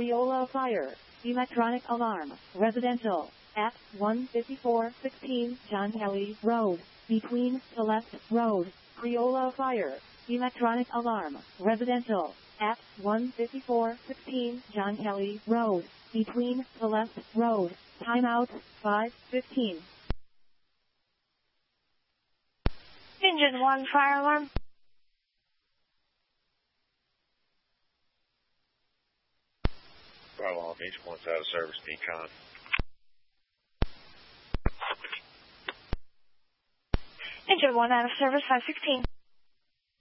Criolla Fire. Electronic alarm. Residential. At 15416 John Kelly Road. Between Celeste Road. Criolla Fire. Electronic alarm. Residential. At 15416 John Kelly Road. Between Celeste Road. Timeout 5:15. Engine 1 fire alarm. Bravo Alarm, Engine 1's out of service, Decon. Engine 1 out of service, 516.